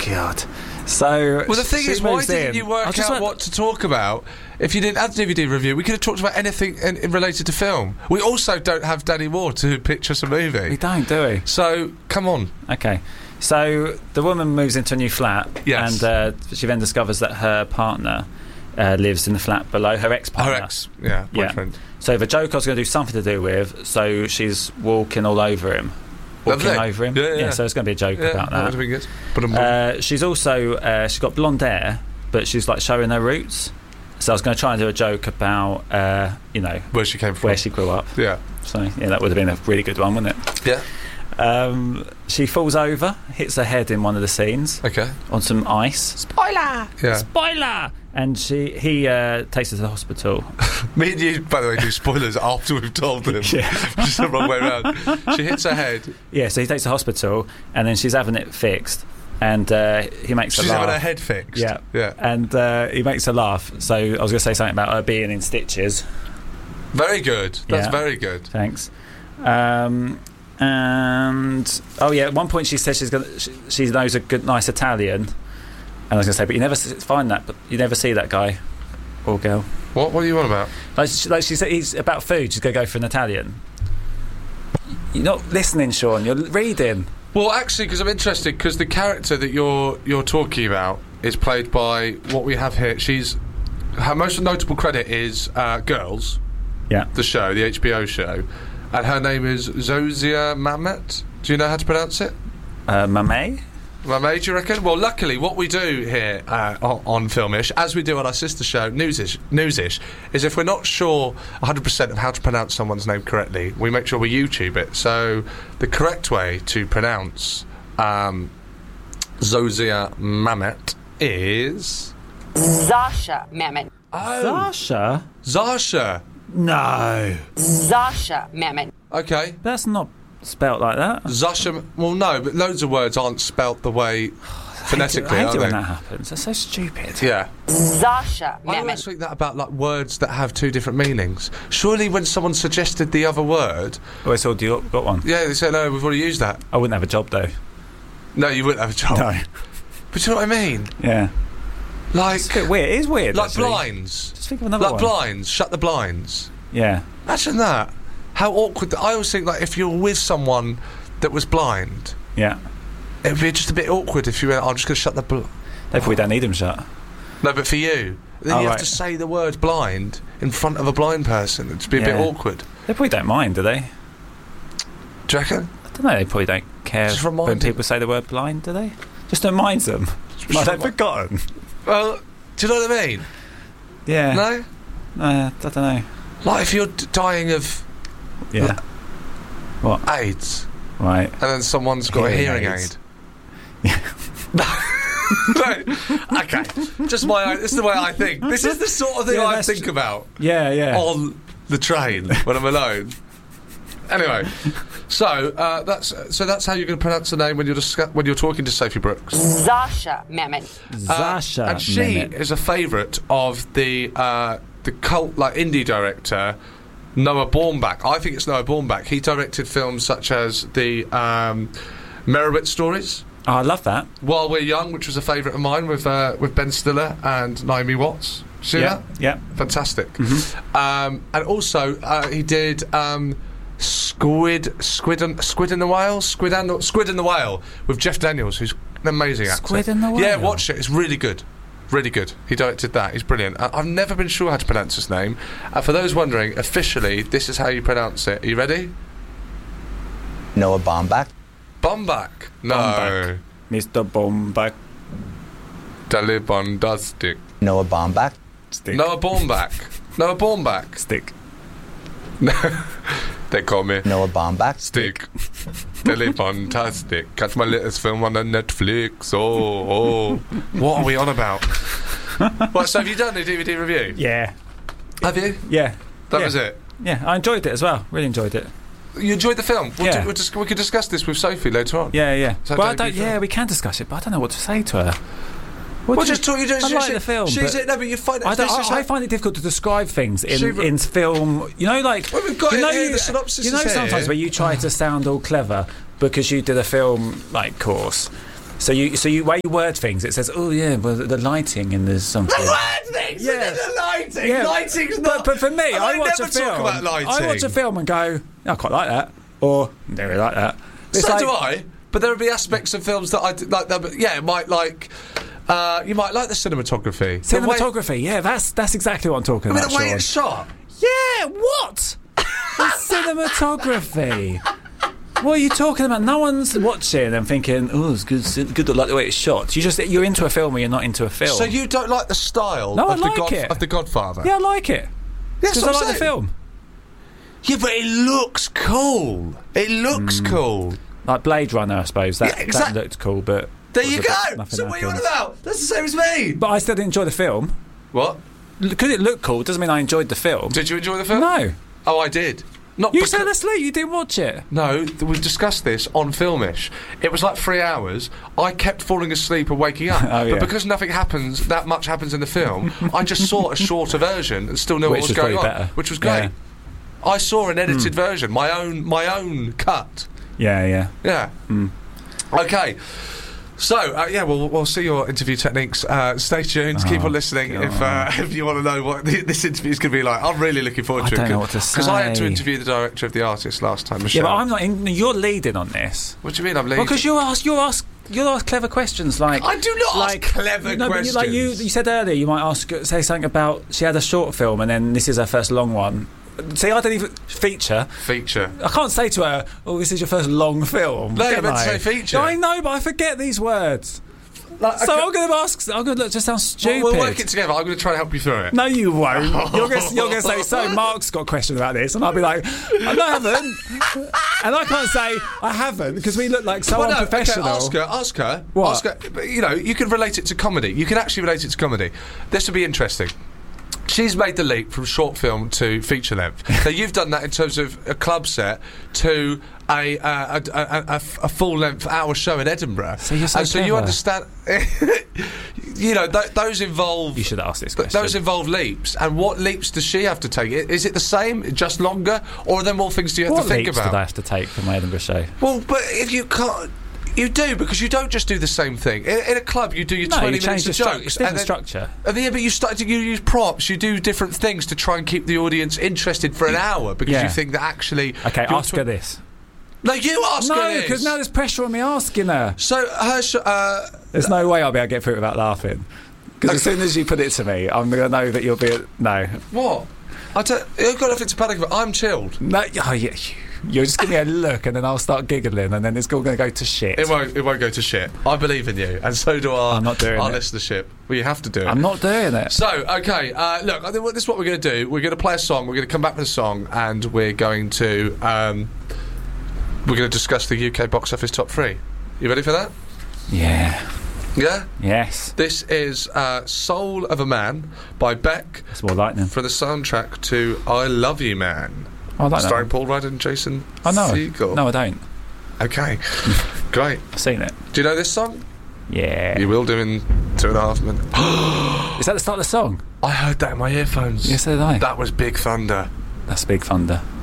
God. So, well, the thing is, why didn't you work out what to talk about? If you didn't have the DVD review, we could have talked about anything related to film. We also don't have Danny Moore to pitch us a movie. We don't, do we? So, come on. Okay. So, the woman moves into a new flat, yes. And she then discovers that her partner lives in the flat below, her ex-partner. Boyfriend. Yeah. So, the Joker's going to do something to do with, so she's walking all over him. Walking over him. Yeah, so it's going to be a joke about that. That would be good. She's also she's got blonde hair, but she's like showing her roots. So I was going to try and do a joke about where she came from, where she grew up. Yeah. So that would have been a really good one, wouldn't it? Yeah. She falls over, hits her head in one of the scenes. Okay. On some ice. Spoiler. Yeah. Spoiler. And he takes her to the hospital. Me and you, by the way, do spoilers after we've told them. Yeah. Which is the wrong way around. She hits her head. Yeah, so he takes her to the hospital, and then she's having it fixed. And he makes her laugh. She's having her head fixed. Yeah. Yeah. And he makes her laugh. So I was going to say something about her being in stitches. Very good. That's very good. Thanks. And at one point she says she knows a nice Italian. And I was going to say, but you never find that, but you never see that guy or girl. What are you on about? Like she said, he's about food. She's going to go for an Italian. You're not listening, Sean. You're reading. Well, actually, because I'm interested, because the character that you're talking about is played by what we have here. Her most notable credit is Girls. Yeah. The show, the HBO show, and her name is Zosia Mamet. Do you know how to pronounce it? Mamet. Mamet, do you reckon? Well, luckily, what we do here on Filmish, as we do on our sister show, Newsish, is if we're not sure 100% of how to pronounce someone's name correctly, we make sure we YouTube it. So the correct way to pronounce Zosia Mamet is... Zasha Mamet. Oh. Zasha? No. Zasha Mamet. Okay. That's not spelt like that. Zasha... Well, no, but loads of words aren't spelt the way... phonetically, I hate it when that happens. That's so stupid. Yeah. Zasha I always think that about like words that have two different meanings. Surely when someone suggested the other word... Oh, so you got one? Yeah, they said, no, we've already used that. I wouldn't have a job, though. No, you wouldn't have a job. No. But you know what I mean? Yeah. Like... It's a bit weird. It is weird, like actually. blinds. Just think of another one. Like blinds. Shut the blinds. Yeah. Imagine that. How awkward... I always think, like, if you're with someone that was blind... Yeah. It would be just a bit awkward if you went, I'm just going to shut the... They probably don't need them shut. No, but for you. Then you have to say the word blind in front of a blind person. It'd be a bit awkward. They probably don't mind, do they? Do you reckon? I don't know, they probably don't care when people say the word blind, do they? Just don't mind them. Like they've forgotten. Well, do you know what I mean? Yeah. No? I don't know. Like if you're dying of... Yeah. What? AIDS. Right. And then someone's got a hearing aid. Yeah. No. Okay. Just this is the way I think. This is the sort of thing I think about. Yeah, yeah. On the train when I'm alone. Anyway, so that's how you're going to pronounce the name when you're talking to Sophie Brooks. Zasha Mamet. Zasha and she is a favourite of the cult like indie director Noah Baumbach. I think it's Noah Baumbach. He directed films such as the Merowitz stories. Oh, I love that. While We're Young, which was a favourite of mine with Ben Stiller and Naomi Watts. See that? Yeah. Fantastic. Mm-hmm. And also he did Squid and the Whale with Jeff Daniels, who's an amazing actor. Squid and the Whale? Yeah, watch it. It's really good. Really good. He directed that. He's brilliant. I've never been sure how to pronounce his name. For those wondering, officially, this is how you pronounce it. Are you ready? Noah Baumbach. Baumbach. No. Baumbach. Mr. Baumbach. Dalibondastic. Noah Baumbach. Stick. Noah Baumbach. Noah Baumbach. Stick. They call me Noah Baumbach. Stick. Fantastic. Catch my latest film on the Netflix. Oh. What are we on about? What, so have you done the DVD review? Yeah. Have you? Yeah. That was it? Yeah, I enjoyed it as well. Really enjoyed it. You enjoyed the film? Yeah. We could discuss this with Sophie later on. Yeah. So Well, we can discuss it, but I don't know what to say to her. Just talk. I like the film. No, but you find it. I find it difficult to describe things in film. You know, like well, we've got the synopsis. You know, sometimes where you try to sound all clever because you did a film like course, So you way you word things. It says, "Oh yeah, well the lighting in there's something." The word things. Yeah. The lighting. Yeah. Lighting's not. But for me, I watch never a film. talk about lighting. I watch a film and go, I quite like that, or I don't really like that. It's So like, do I. But there would be aspects of films that I like. Yeah, might like. You might like the cinematography. Cinematography, yeah, that's exactly what I'm talking about. The way Sean. it's shot. Yeah, what? The cinematography. What are you talking about? No one's watching and thinking, "Oh, it's good. Like the way it's shot." You're into a film or you're not into a film. So you don't like the style No, of, I like it. of The Godfather? Yeah, I like it. Yes, Because I like the film. Yeah, but it looks cool. It looks cool. Like Blade Runner, I suppose. That looked cool, but There you go. nothing So what are you on happens. about? That's the same as me. But I still didn't enjoy the film. What? Because it looked cool doesn't mean I enjoyed the film. Did you enjoy the film? No. Oh, I did. Not You because- fell asleep. You didn't watch it. No, we've discussed this on Filmish. It was like 3 hours. I kept falling asleep and waking up. Oh, yeah. But because nothing happens, that much happens in the film, I just saw a shorter version and still knew Which what was was going on. probably better. Which was great. Yeah. I saw an edited version, my own cut. Yeah. Yeah. Okay. So, we'll see your interview techniques. Stay tuned. Keep on listening if you want to know what this interview is going to be like. I'm really looking forward to it. I don't know what to Because I had to say. interview the director of The Artist last time, Yeah, Michelle. but I'm not. You're leading on this. What do you mean I'm leading? Because you ask clever questions like. I do not ask clever no, questions. But you said earlier you might say something about she had a short film and then this is her first long one. See, I don't even feature. Feature. I can't say to her, "Oh, this is your first long film." No, you're can meant to I? say feature. I know, but I forget these words. Like, So I'm going to ask. I'm going to just sound stupid. We'll work it together. I'm going to try and help you through it. No, you won't. You're going to say, "So Mark's got a question about this," and I'll be like, "No, I haven't," and I can't say I haven't because we look like so Well, no, unprofessional. Okay, ask her. What? Ask her. You know, you can relate it to comedy. You can actually relate it to comedy. This would be interesting. She's made the leap from short film to feature length. Now you've done that in terms of a club set to a full length hour show in Edinburgh. So you're so and so you clever. understand. You know, those involve. You should ask this question. Those involve leaps, and what leaps does she have to take? Is it the same, just longer, or are there more things do you have What to think leaps about? did I have to take for my Edinburgh show? Well, but if you can't. You do, because you don't just do the same thing. In a club, you do your No, 20 you change minutes the of structure. jokes. It's different and then- structure. Yeah, but you start to use props, you do different things to try and keep the audience interested for an hour, because Yeah. you think that actually... Okay, you're ask her this. No, you ask her No, this! because now there's pressure on me asking her. So, her... There's no way I'll be able to get through it without laughing. Because as soon as you put it to me, I'm going to know that you'll be... No. what? You've got nothing to panic about. I'm chilled. No, oh, yeah, you'll just give me a look and then I'll start giggling and then it's all going to go to shit. It won't go to shit. I believe in you, and so do our, I'm not doing our it. listenership. Well, you have to do it. I'm not doing it. So, okay, look, I think this is what we're going to do. We're going to play a song, we're going to come back with a song, and we're going to discuss the UK box office top 3. You ready for that? Yeah. Yeah? Yes. This is Soul of a Man by Beck It's more lightning. for the soundtrack to I Love You Man. I like that. Starring one. Paul Rudd and Jason I know. Segel. No, I don't. Okay, great. I've seen it. Do you know this song? Yeah. You will do in 2.5 minutes. Is that the start of the song? I heard that in my earphones. Yes, so did I. That was Big Thunder. That's Big Thunder.